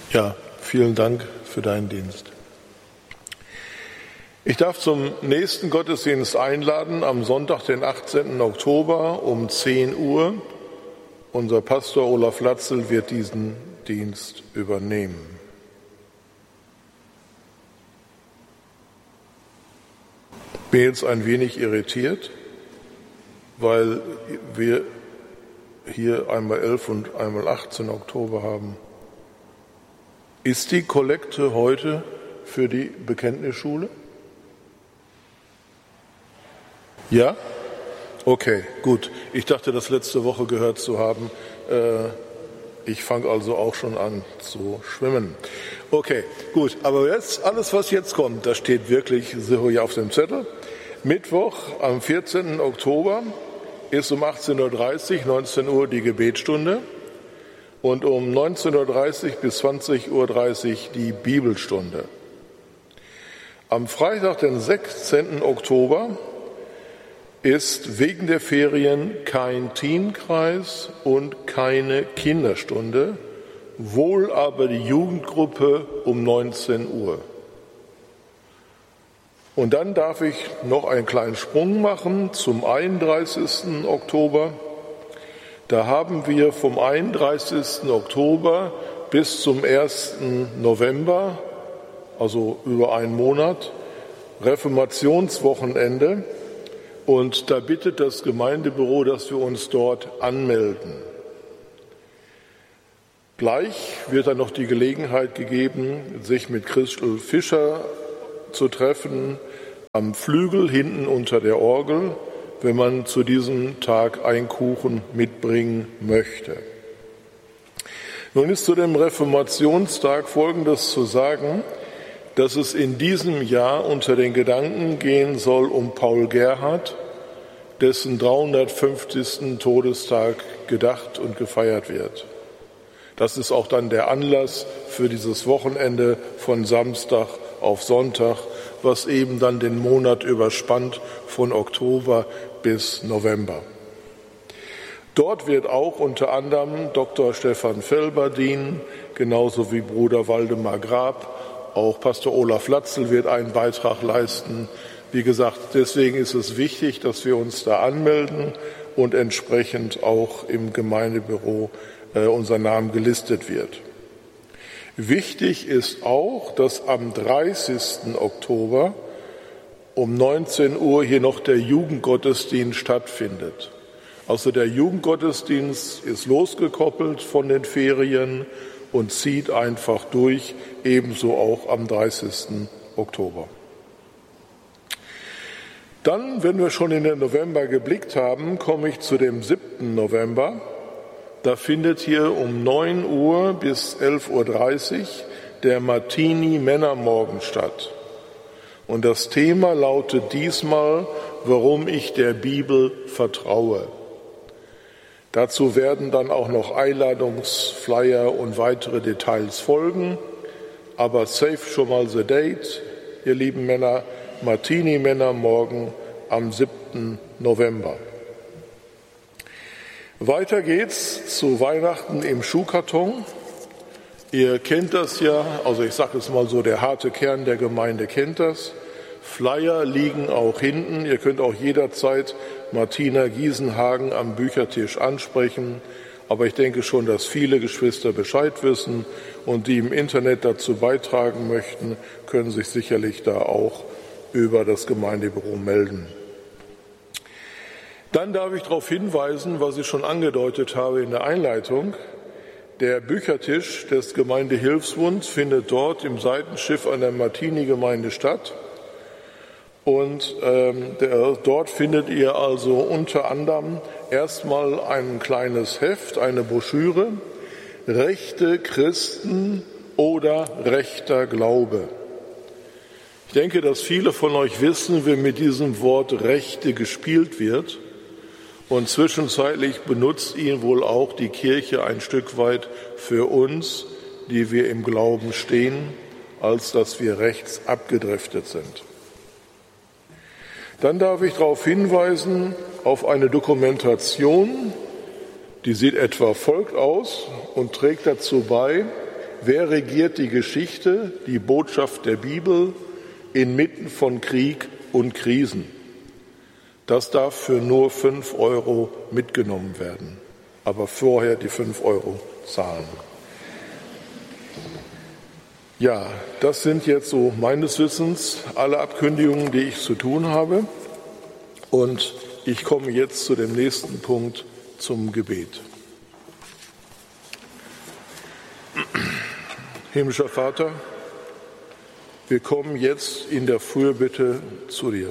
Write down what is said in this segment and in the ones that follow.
Ja, vielen Dank für deinen Dienst. Ich darf zum nächsten Gottesdienst einladen, am Sonntag, den 18. Oktober um 10 Uhr. Unser Pastor Olaf Latzel wird diesen Dienst übernehmen. Ich bin jetzt ein wenig irritiert, weil wir hier einmal 11 und einmal 18 Oktober haben. Ist die Kollekte heute für die Bekenntnisschule? Ja? Okay, gut. Ich dachte, das letzte Woche gehört zu haben. Ich fange also auch schon an zu schwimmen. Okay, gut. Aber jetzt, alles, was jetzt kommt, das steht wirklich so hier auf dem Zettel. Mittwoch am 14. Oktober ist um 18:30 Uhr, 19 Uhr die Gebetsstunde. Und um 19:30 Uhr bis 20:30 Uhr die Bibelstunde. Am Freitag, den 16. Oktober, ist wegen der Ferien kein Teenkreis und keine Kinderstunde, wohl aber die Jugendgruppe um 19 Uhr. Und dann darf ich noch einen kleinen Sprung machen zum 31. Oktober. Da haben wir vom 31. Oktober bis zum 1. November, also über einen Monat, Reformationswochenende. Und da bittet das Gemeindebüro, dass wir uns dort anmelden. Gleich wird dann noch die Gelegenheit gegeben, sich mit Christel Fischer zu treffen, am Flügel hinten unter der Orgel, wenn man zu diesem Tag einen Kuchen mitbringen möchte. Nun ist zu dem Reformationstag Folgendes zu sagen, dass es in diesem Jahr unter den Gedanken gehen soll um Paul Gerhardt, dessen 350. Todestag gedacht und gefeiert wird. Das ist auch dann der Anlass für dieses Wochenende von Samstag auf Sonntag, was eben dann den Monat überspannt von Oktober bis November. Dort wird auch unter anderem Dr. Stefan Felber dienen, genauso wie Bruder Waldemar Grab. Auch Pastor Olaf Latzel wird einen Beitrag leisten. Wie gesagt, deswegen ist es wichtig, dass wir uns da anmelden und entsprechend auch im Gemeindebüro unser Name gelistet wird. Wichtig ist auch, dass am 30. Oktober um 19 Uhr hier noch der Jugendgottesdienst stattfindet. Also der Jugendgottesdienst ist losgekoppelt von den Ferien und zieht einfach durch, ebenso auch am 30. Oktober. Dann, wenn wir schon in den November geblickt haben, komme ich zu dem 7. November. Da findet hier um 9 Uhr bis 11:30 Uhr der Martini-Männermorgen statt. Und das Thema lautet diesmal, warum ich der Bibel vertraue. Dazu werden dann auch noch Einladungsflyer und weitere Details folgen. Aber save schon mal the date, ihr lieben Männer, Martini-Männermorgen am 7. November. Weiter geht's zu Weihnachten im Schuhkarton. Ihr kennt das ja, also ich sage es mal so, der harte Kern der Gemeinde kennt das. Flyer liegen auch hinten. Ihr könnt auch jederzeit Martina Giesenhagen am Büchertisch ansprechen. Aber ich denke schon, dass viele Geschwister Bescheid wissen und die im Internet dazu beitragen möchten, können sich sicherlich da auch über das Gemeindebüro melden. Dann darf ich darauf hinweisen, was ich schon angedeutet habe in der Einleitung. Der Büchertisch des Gemeindehilfsbunds findet dort im Seitenschiff an der Martini-Gemeinde statt. Und dort findet ihr also unter anderem erstmal ein kleines Heft, eine Broschüre, Rechte Christen oder rechter Glaube. Ich denke, dass viele von euch wissen, wie mit diesem Wort Rechte gespielt wird. Und zwischenzeitlich benutzt ihn wohl auch die Kirche ein Stück weit für uns, die wir im Glauben stehen, als dass wir rechts abgedriftet sind. Dann darf ich darauf hinweisen, auf eine Dokumentation, die sieht etwa folgt aus und trägt dazu bei, wer regiert die Geschichte, die Botschaft der Bibel inmitten von Krieg und Krisen? Das darf für nur 5 € mitgenommen werden, aber vorher die 5 € zahlen. Ja, das sind jetzt so meines Wissens alle Abkündigungen, die ich zu tun habe. Und ich komme jetzt zu dem nächsten Punkt, zum Gebet. Himmlischer Vater, wir kommen jetzt in der Fürbitte zu dir.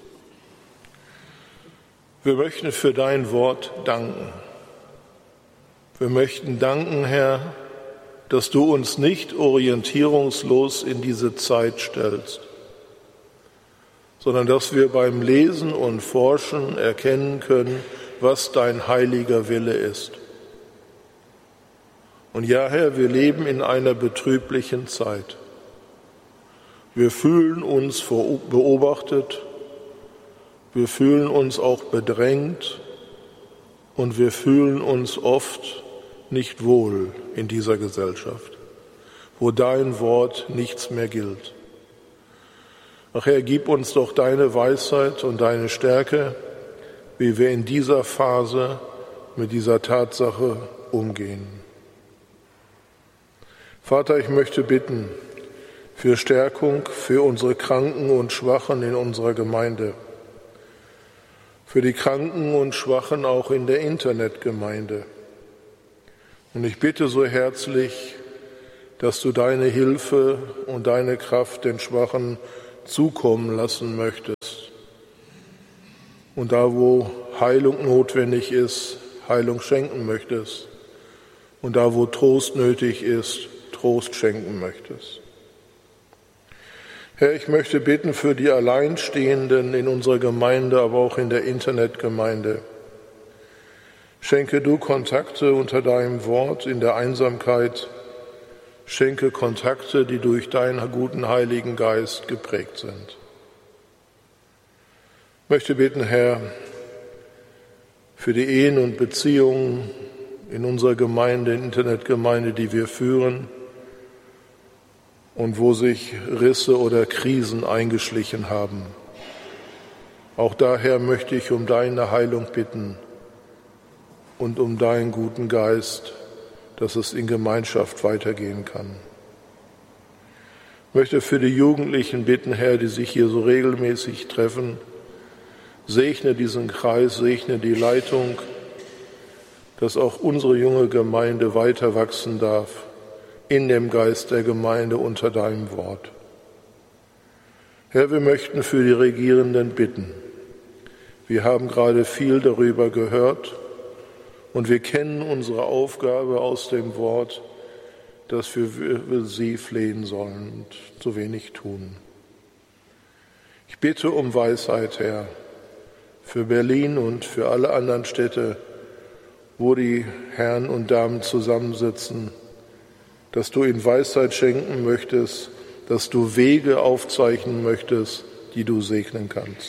Wir möchten für dein Wort danken. Wir möchten danken, Herr, dass du uns nicht orientierungslos in diese Zeit stellst, sondern dass wir beim Lesen und Forschen erkennen können, was dein heiliger Wille ist. Und ja, Herr, wir leben in einer betrüblichen Zeit. Wir fühlen uns beobachtet, wir fühlen uns auch bedrängt und wir fühlen uns oft nicht wohl in dieser Gesellschaft, wo dein Wort nichts mehr gilt. Ach Herr, gib uns doch deine Weisheit und deine Stärke, wie wir in dieser Phase mit dieser Tatsache umgehen. Vater, ich möchte bitten für Stärkung für unsere Kranken und Schwachen in unserer Gemeinde, für die Kranken und Schwachen auch in der Internetgemeinde. Und ich bitte so herzlich, dass du deine Hilfe und deine Kraft den Schwachen zukommen lassen möchtest. Und da, wo Heilung notwendig ist, Heilung schenken möchtest. Und da, wo Trost nötig ist, Trost schenken möchtest. Herr, ich möchte bitten für die Alleinstehenden in unserer Gemeinde, aber auch in der Internetgemeinde. Schenke du Kontakte unter deinem Wort in der Einsamkeit. Schenke Kontakte, die durch deinen guten Heiligen Geist geprägt sind. Ich möchte bitten, Herr, für die Ehen und Beziehungen in unserer Gemeinde, Internetgemeinde, die wir führen und wo sich Risse oder Krisen eingeschlichen haben. Auch daher möchte ich um deine Heilung bitten und um deinen guten Geist, dass es in Gemeinschaft weitergehen kann. Ich möchte für die Jugendlichen bitten, Herr, die sich hier so regelmäßig treffen, segne diesen Kreis, segne die Leitung, dass auch unsere junge Gemeinde weiter wachsen darf in dem Geist der Gemeinde unter deinem Wort. Herr, wir möchten für die Regierenden bitten. Wir haben gerade viel darüber gehört und wir kennen unsere Aufgabe aus dem Wort, dass wir sie flehen sollen und zu wenig tun. Ich bitte um Weisheit, Herr, für Berlin und für alle anderen Städte, wo die Herren und Damen zusammensitzen, dass du ihnen Weisheit schenken möchtest, dass du Wege aufzeichnen möchtest, die du segnen kannst.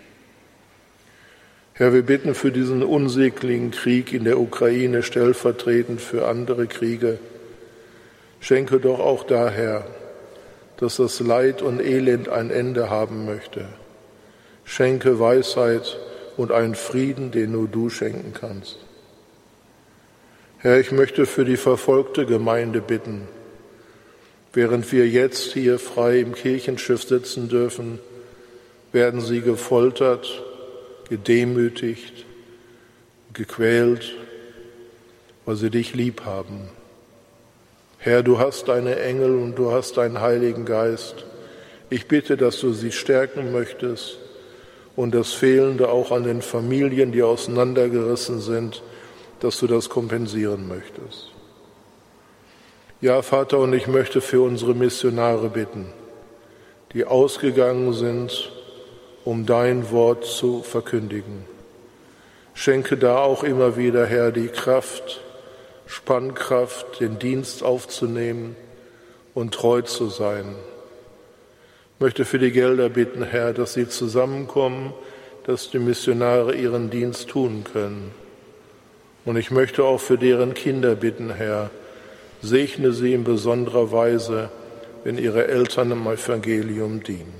Herr, wir bitten für diesen unsäglichen Krieg in der Ukraine, stellvertretend für andere Kriege. Schenke doch auch daher, dass das Leid und Elend ein Ende haben möchte. Schenke Weisheit und einen Frieden, den nur du schenken kannst. Herr, ich möchte für die verfolgte Gemeinde bitten. Während wir jetzt hier frei im Kirchenschiff sitzen dürfen, werden sie gefoltert, gedemütigt, gequält, weil sie dich lieb haben. Herr, du hast deine Engel und du hast deinen Heiligen Geist. Ich bitte, dass du sie stärken möchtest und das Fehlende auch an den Familien, die auseinandergerissen sind, dass du das kompensieren möchtest. Ja, Vater, und ich möchte für unsere Missionare bitten, die ausgegangen sind, um dein Wort zu verkündigen. Schenke da auch immer wieder, Herr, die Kraft, Spannkraft, den Dienst aufzunehmen und treu zu sein. Ich möchte für die Gelder bitten, Herr, dass sie zusammenkommen, dass die Missionare ihren Dienst tun können. Und ich möchte auch für deren Kinder bitten, Herr, Segne sie in besonderer Weise, wenn ihre Eltern im Evangelium dienen.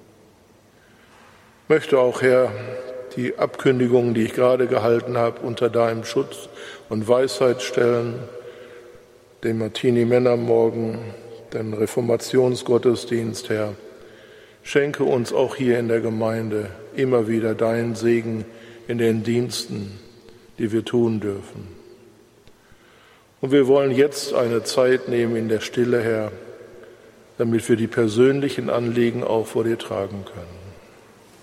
Ich möchte auch, Herr, die Abkündigungen, die ich gerade gehalten habe, unter deinem Schutz und Weisheit stellen, den Martini-Männermorgen, den Reformationsgottesdienst, Herr. Schenke uns auch hier in der Gemeinde immer wieder deinen Segen in den Diensten, die wir tun dürfen. Und wir wollen jetzt eine Zeit nehmen in der Stille, Herr, damit wir die persönlichen Anliegen auch vor dir tragen können.